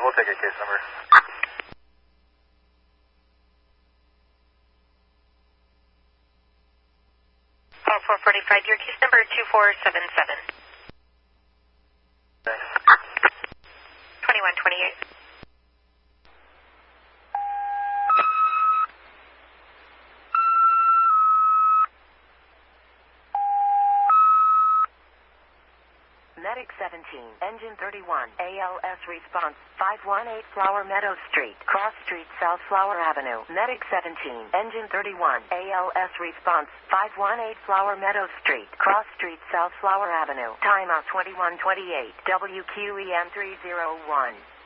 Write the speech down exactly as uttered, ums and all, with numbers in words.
we'll take a case number. Oh, four forty-five, your case number two four seven seven. Thanks. twenty-one twenty-eight. Medic seventeen, Engine thirty-one, A L S response, five one eight Flower Meadow Street, Cross Street, South Flower Avenue. Medic seventeen, Engine thirty-one, A L S response, five one eight Flower Meadow Street, Cross Street, South Flower Avenue. Timeout twenty-one twenty-eight, W Q E M three zero one.